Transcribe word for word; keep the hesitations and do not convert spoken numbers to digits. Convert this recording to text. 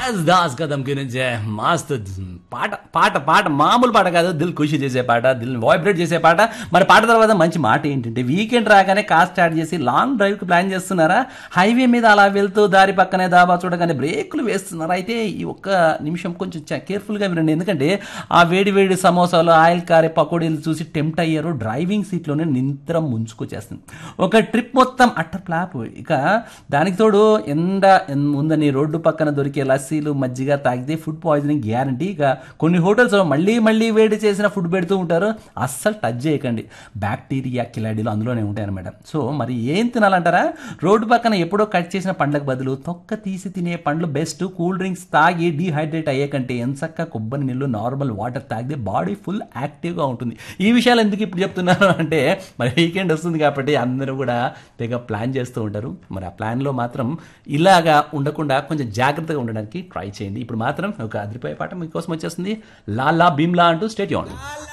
Yes Das కదం గురించి మస్తు పాట పాట పాట మామూలు పాట కాదు, దిల్ ఖుషి చేసే పాట, దిల్ వైబ్రేట్ చేసే పాట. మరి పాట తర్వాత మంచి మాట ఏంటంటే, వీకెండ్ రాగానే కార్ స్టార్ట్ చేసి లాంగ్ డ్రైవ్కి ప్లాన్ చేస్తున్నారా? హైవే మీద అలా వెళ్తూ దారి పక్కనే దాబా చూడగానే బ్రేకులు వేస్తున్నారా? అయితే ఈ ఒక్క నిమిషం కొంచెం కేర్ఫుల్గా వినండి, ఎందుకంటే ఆ వేడి వేడి సమోసాలు, ఆయిల్ కారే పకోడీలు చూసి టెంప్ట్ అయ్యారు, డ్రైవింగ్ సీట్లోనే నింతరం ముంచుకొచ్చేస్తుంది. ఒక ట్రిప్ మొత్తం అట్టర్ ప్లాప్. ఇక దానికి తోడు ఎండ ఉందని రోడ్డు పక్కన దొరికే లస్సీలు, మజ్జిగ తాగితే ఫుడ్ పాయిజనింగ్ గ్యారంటీ. ఇక కొన్ని హోటల్స్ మళ్ళీ మళ్ళీ వేడి చేసిన ఫుడ్ పెడుతూ ఉంటారు, అస్సలు టచ్ చేయకండి, బ్యాక్టీరియా కిలాడీలు అందులోనే ఉంటాయి అనమాట. సో మరి ఏం తినాలంటారా? రోడ్డు పక్కన ఎప్పుడో కట్ చేసిన పండ్లకు బదులు తొక్క తీసి తినే పండ్లు బెస్ట్. కూల్ డ్రింక్స్ తాగి డీహైడ్రేట్ అయ్యే కంటే ఎంచక్క కొబ్బరి నీళ్ళు, నార్మల్ వాటర్ తాగితే బాడీ ఫుల్ యాక్టివ్గా ఉంటుంది. ఈ విషయాలు ఎందుకు ఇప్పుడు చెప్తున్నాను అంటే, మరి వీకెండ్ వస్తుంది కాబట్టి అందరూ కూడా తెగ ప్లాన్ చేస్తూ ఉంటారు. మరి ఆ ప్లాన్లో మాత్రం ఇలాగా ఉండకుండా కొంచెం జాగ్రత్తగా ఉండడానికి ట్రై చేయండి. ఇప్పుడు మాత్రం ఒక అదిరిపోయే పాట మీకోసం వచ్చేస్తుంది, లాలా భీమ్లా అంటూ స్టేట్ ఆన్.